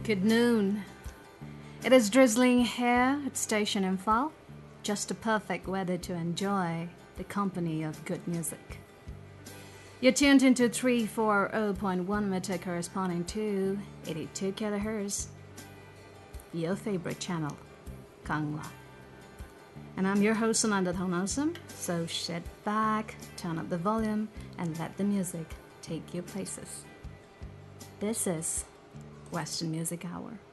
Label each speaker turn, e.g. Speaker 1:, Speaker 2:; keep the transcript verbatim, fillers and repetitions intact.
Speaker 1: Good noon. It is drizzling here at Station Info. Just the perfect weather to enjoy the company of good music. You're tuned into three forty point one meter corresponding to eighty-two kilohertz. Your favorite channel, Kangwa. And I'm your host, Sunanda Thonosum. So sit back, turn up the volume, and let the music take you places. This is Western Music Hour.